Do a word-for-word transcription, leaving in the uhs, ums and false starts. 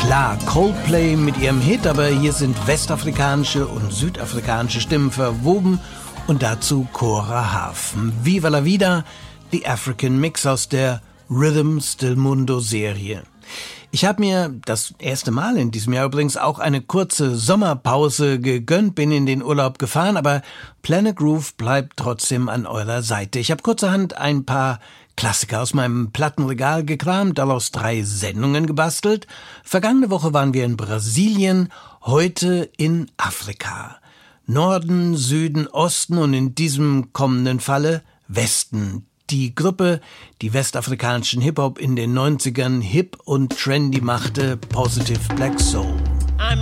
Klar, Coldplay mit ihrem Hit, aber hier sind westafrikanische und südafrikanische Stimmen verwoben und dazu Cora Harf. Viva la Vida, The African Mix aus der Rhythms del Mundo Serie. Ich habe mir das erste Mal in diesem Jahr übrigens auch eine kurze Sommerpause gegönnt, bin in den Urlaub gefahren, aber Planet Groove bleibt trotzdem an eurer Seite. Ich habe kurzerhand ein paar Klassiker aus meinem Plattenregal gekramt, daraus drei Sendungen gebastelt. Vergangene Woche waren wir in Brasilien, heute in Afrika. Norden, Süden, Osten und in diesem kommenden Falle Westen. Die Gruppe, die westafrikanischen Hip-Hop in den neunzigern hip und trendy machte, Positive Black Soul.